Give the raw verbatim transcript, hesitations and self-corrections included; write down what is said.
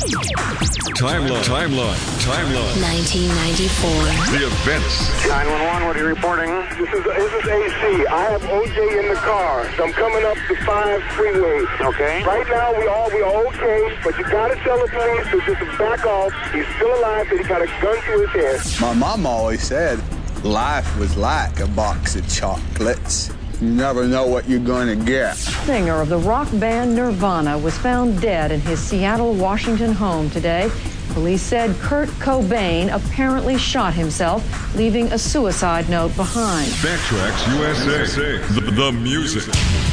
Timeline. Timeline. Timeline. nineteen ninety-four. The events. nine one one, what are you reporting? This is this is A C. I have O J in the car. So I'm coming up the five freeway. Okay. Right now we all we are okay, but you gotta tell the police to just back off. He's still alive, but he got a gun to his head. My mom always said life was like a box of chocolates. You never know what you're going to get. Singer of the rock band Nirvana was found dead in his Seattle, Washington home today. Police said Kurt Cobain apparently shot himself, leaving a suicide note behind. Backtracks U S A. The, the music.